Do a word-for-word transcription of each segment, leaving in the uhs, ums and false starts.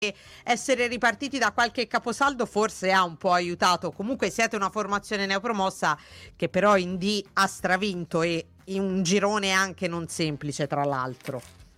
essere ripartiti da qualche caposaldo forse ha un po' aiutato. Comunque siete una formazione neopromossa che però in D ha stravinto, e in un girone anche non semplice, tra l'altro.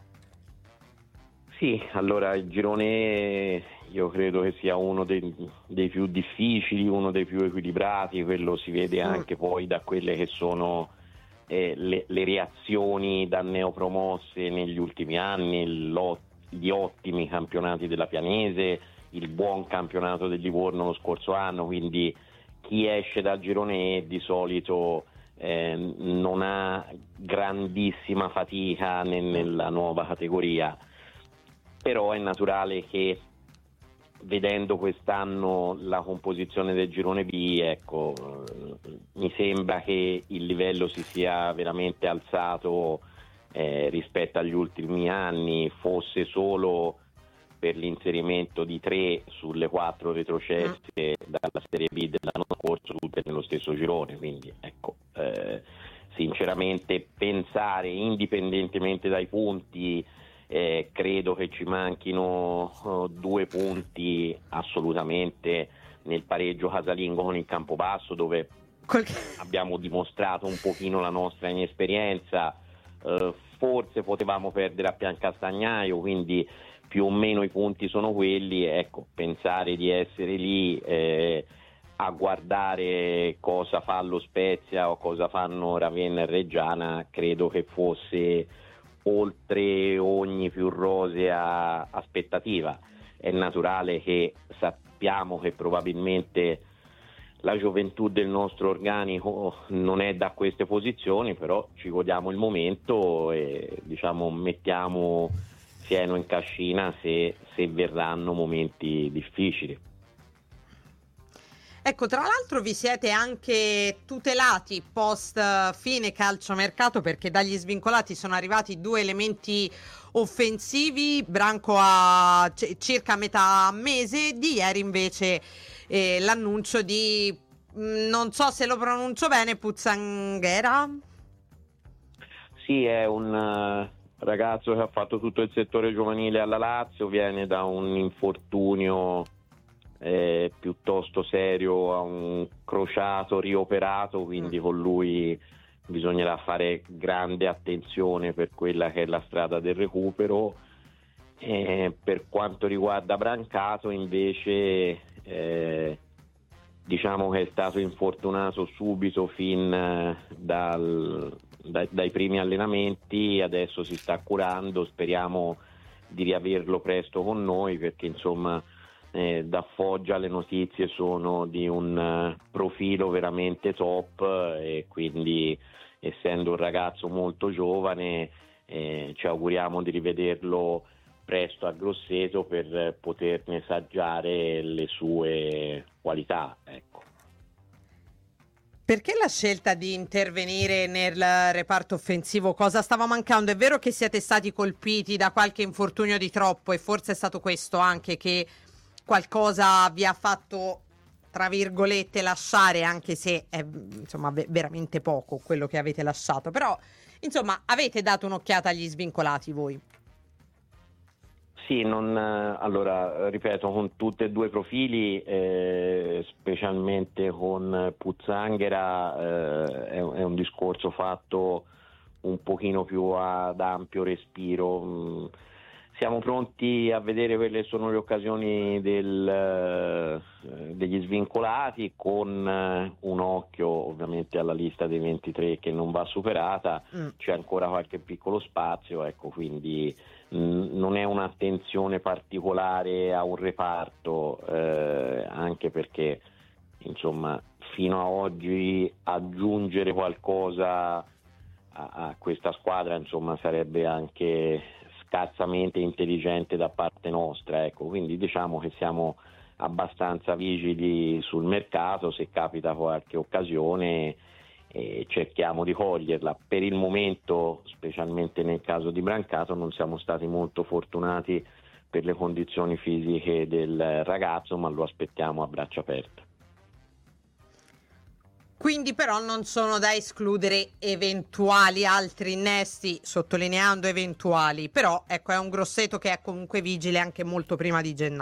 Sì, allora il girone io credo che sia uno dei, dei più difficili, uno dei più equilibrati, quello si vede anche poi da quelle che sono eh, le, le reazioni da neopromosse negli ultimi anni, l'ot- gli ottimi campionati della Pianese, il buon campionato del Livorno lo scorso anno, quindi chi esce dal girone E di solito eh, non ha grandissima fatica ne- nella nuova categoria. Però è naturale che vedendo quest'anno la composizione del girone B, ecco, eh, mi sembra che il livello si sia veramente alzato eh, rispetto agli ultimi anni, fosse solo per l'inserimento di tre sulle quattro retrocesse dalla Serie B dell'anno scorso, tutte nello stesso girone, quindi ecco, eh, sinceramente pensare indipendentemente dai punti, Eh, credo che ci manchino uh, due punti assolutamente nel pareggio casalingo con il Campobasso, dove Col... abbiamo dimostrato un pochino la nostra inesperienza. Uh, forse potevamo perdere a Piancastagnaio, quindi più o meno i punti sono quelli. Ecco, pensare di essere lì eh, a guardare cosa fa lo Spezia o cosa fanno Ravenna e Reggiana, credo che fosse oltre ogni più rosea aspettativa. È naturale che sappiamo che probabilmente la gioventù del nostro organico non è da queste posizioni, però ci godiamo il momento e diciamo mettiamo fieno in cascina se, se verranno momenti difficili. Ecco, tra l'altro vi siete anche tutelati post fine calciomercato, perché dagli svincolati sono arrivati due elementi offensivi, Branco a c- circa metà mese, di ieri invece eh, l'annuncio di, mh, non so se lo pronuncio bene, Puzzanghera? Sì, è un uh, ragazzo che ha fatto tutto il settore giovanile alla Lazio, viene da un infortunio Eh, piuttosto serio, a un crociato rioperato, quindi con lui bisognerà fare grande attenzione per quella che è la strada del recupero. Eh, per quanto riguarda Brancato invece eh, diciamo che è stato infortunato subito fin eh, dal, dai, dai primi allenamenti, adesso si sta curando, speriamo di riaverlo presto con noi, perché insomma Eh, da Foggia le notizie sono di un uh, profilo veramente top eh, e quindi essendo un ragazzo molto giovane eh, ci auguriamo di rivederlo presto a Grosseto per eh, poterne saggiare le sue qualità, ecco. Perché la scelta di intervenire nel reparto offensivo? Cosa stava mancando? È vero che siete stati colpiti da qualche infortunio di troppo, e forse è stato questo anche che qualcosa vi ha fatto, tra virgolette, lasciare, anche se è insomma ve- veramente poco quello che avete lasciato, però insomma avete dato un'occhiata agli svincolati voi. Sì, non, allora ripeto, con tutti e due i profili, eh, specialmente con Puzzanghera, eh, è, è un discorso fatto un pochino più ad ampio respiro. Mm, siamo pronti a vedere quelle che sono le occasioni del, eh, degli svincolati, con eh, un occhio ovviamente alla lista dei ventitré che non va superata. Mm. C'è ancora qualche piccolo spazio, ecco, quindi mh, non è un'attenzione particolare a un reparto, eh, anche perché insomma fino a oggi aggiungere qualcosa a, a questa squadra insomma sarebbe anche scarsamente intelligente da parte nostra, ecco, quindi diciamo che siamo abbastanza vigili sul mercato, se capita qualche occasione eh, cerchiamo di coglierla. Per il momento, specialmente nel caso di Brancato, non siamo stati molto fortunati per le condizioni fisiche del ragazzo, ma lo aspettiamo a braccia aperte. Quindi però non sono da escludere eventuali altri innesti, sottolineando eventuali, però ecco è un Grosseto che è comunque vigile anche molto prima di gennaio.